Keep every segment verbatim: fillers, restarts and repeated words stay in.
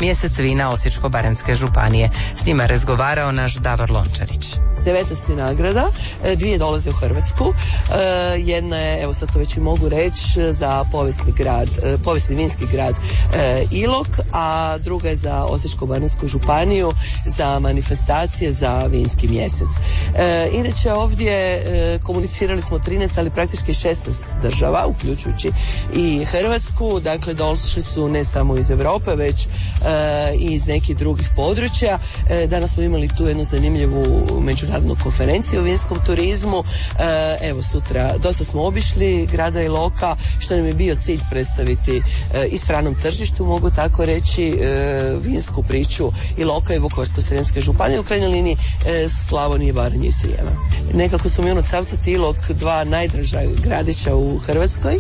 mjesec vina Osječko-baranjske županije. S njima je razgovarao naš Davor Lončarić. devetnaest nagrada, dvije dolaze u Hrvatsku. Jedna je, evo sad to već i mogu reći, za povijesni grad, povijesni vinski grad Ilok, a druga je za Osječko-baranjsku županiju za manifestacije za vinski mjesec. Inače ovdje komunicirali smo trinaest, ali praktički šesnaest država, uključujući i Hrvatsku. Dakle, došli su ne samo iz Europe, već i iz nekih drugih područja. Danas smo imali tu jednu zanimljivu međunarodnu konferenciju o vinskom turizmu. Evo sutra dosta smo obišli grada Iloka, što nam je bio cilj predstaviti i stranom tržištu, mogu tako reći, vinsku priču Iloka i Vukovarsko-srijemske županije, u krajnjoj liniji Slavonije, Baranje i Srijema. Nekako su mi ono Cavtat i Ilok dva najdraža gradića u Hrvatskoj.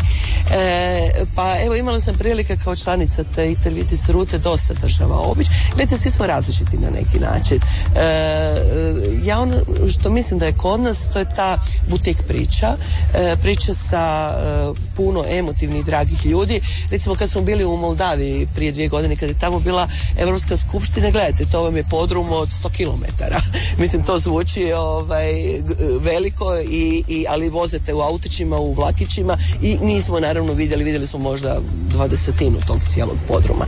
Pa evo, imala sam prilike kao članica te Itervitis rute dosta država obići. Gledajte, svi smo različiti na neki način. Ja ono što mislim da je kod nas, to je ta butik priča, priča sa puno emotivnih, dragih ljudi. Recimo kad smo bili u Moldaviji prije dvije godine, kad je tamo bila Europska skupština, gledajte, to vam je podrum od sto kilometara. Mislim, to zvuči ovaj, veliko, i, i, ali vozete u autićima, u vlakićima, i nismo naravno vidjeli, vidjeli smo možda dvadesetinu tog cijelog podruma.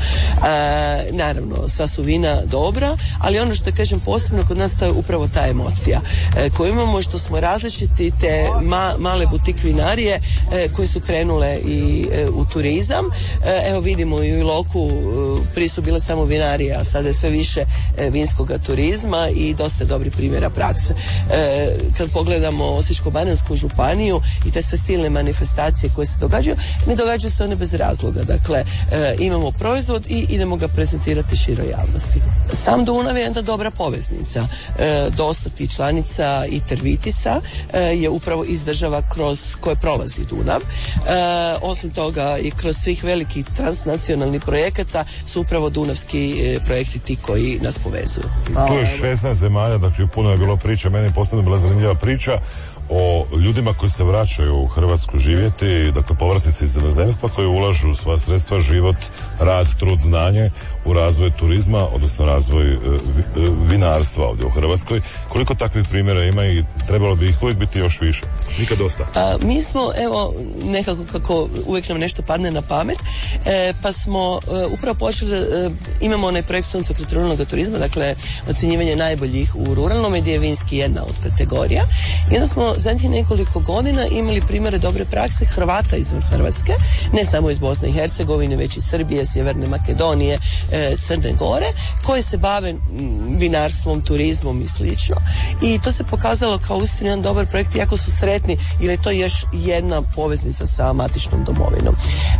E, naravno, sva su vina dobra, ali ono što kažem posebno kod nas, to je upravo ta emocija e, koju imamo, što smo različiti, te ma, male butik vinarije e, koje su krenule i e, u turizam. E, evo vidimo i u Iloku, e, prije su bile samo vinarije, a sada je sve više e, vinskoga turizma i dosta dobri primjera prakse. E, kad pogledamo Osječko-baranjsku županiju i te sve silne manifestacije koje se događaju, ne događaju se one bez razloga. Dakle, e, imamo proizvod i idemo ga prezentirati široj javnosti. Sam Dunav je jedna dobra poveznica. E, dosta tih članica Itervitisa e, je upravo iz država kroz koje prolazi Dunav. E, osim toga i kroz svih velikih transnacionalnih projekata su upravo dunavski e, projekti ti koji nas povezuju. Tu je šesnaest zemalja, dakle puno je bilo priča, meni je posebno bila zanimljiva priča o ljudima koji se vraćaju u Hrvatsku živjeti, dakle povratnici iz inozemstva koji ulažu sva sredstva, život, rad, trud, znanje u razvoj turizma, odnosno razvoj e, vinarstva ovdje u Hrvatskoj. Koliko takvih primjera ima i trebalo bi ih uvijek biti još više? Nikad dosta. A, mi smo, evo, nekako kako uvijek nam nešto padne na pamet, e, pa smo e, upravo počeli, e, imamo onaj projekt Suncokret ruralnog turizma, dakle ocjenjivanje najboljih u ruralnom, gdje je vinski jedna od kategorija. I onda smo zadnjih nekoliko godina imali primjere dobre prakse Hrvata izvan Hrvatske, ne samo iz Bosne i Hercegovine, već i Srbije, Sjeverne Makedonije, e, Crne Gore, koji se bave vinarstvom, turizmom i slično. I to se pokazalo kao uistinu jedan dobar projekt, iako su sretni, jer je to još jedna poveznica sa matičnom domovinom.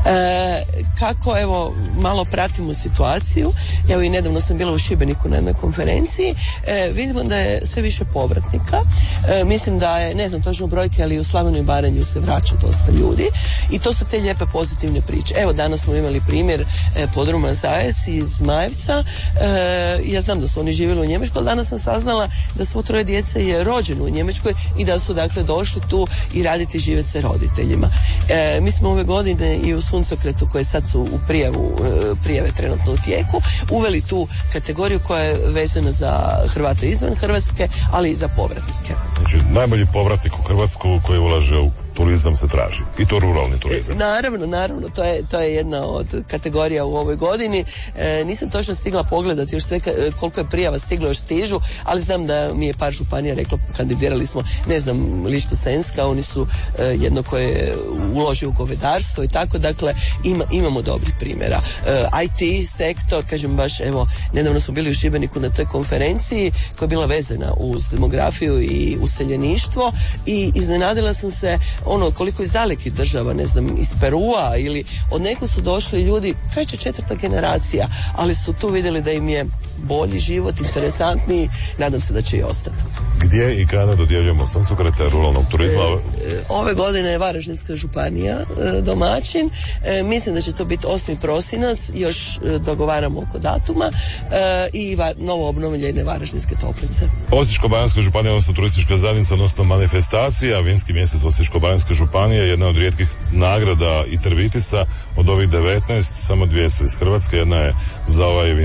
E, kako, evo, malo pratimo situaciju, evo i nedavno sam bila u Šibeniku na jednoj konferenciji, e, vidimo da je sve više povratnika, e, mislim da je, ne znam točno brojke, ali u Slavoniju i Baranju se vraća dosta ljudi i to su te lijepe pozitivne priče. Evo, danas smo imali primjer e, podruma Zajec iz Zmajevca. E, ja znam da su oni živjeli u Njemačkoj, ali danas sam saznala da svo troje djece je rođeno u Njemačkoj i da su dakle došli tu i raditi živjeti sa roditeljima. E, mi smo ove godine i u Suncokretu, koje sad su u prijavu, e, prijave trenutno u tijeku, uveli tu kategoriju koja je vezana za Hrvate izvan Hrvatske, ali i za povratnike. Znači, najbolji povratnik u Hrvatsku koji ulaže u turizam se traži. I to ruralni turizam. E, naravno, naravno. To je, to je jedna od kategorija u ovoj godini. E, nisam točno stigla pogledati još sve ka, koliko je prijava stiglo, još stižu, ali znam da mi je par županija reklo, kandidirali smo, ne znam, Ličko-senjska, oni su e, jedno koje uloži u govedarstvo i tako, dakle ima, imamo dobrih primjera. E, I T sektor, kažem baš, evo, nedavno smo bili u Šibeniku na toj konferenciji koja je bila vezana uz demografiju i useljeništvo i iznenadila sam se ono koliko iz dalekih država, ne znam, iz Perua ili od neko su došli ljudi, treća, četvrta generacija, ali su tu vidjeli da im je bolji život, interesantniji, nadam se da će i ostati. Gdje i kada dodjeljujemo suncokrete ruralnog turizma? E, ove godine je Varaždinska županija e, domaćin, e, mislim da će to biti osmi prosinac, još e, dogovaramo oko datuma e, i va, novo obnovljene Varaždinske toplice. Osječko-baranjska županija, odnosno turistička zajednica, odnosno manifestacija, vinski mjesec Osječko-baranjske županije je jedna od rijetkih nagrada Itervitisa. Od ovih devetnaest, samo dvije su iz Hrvatske, jedna je za ovaj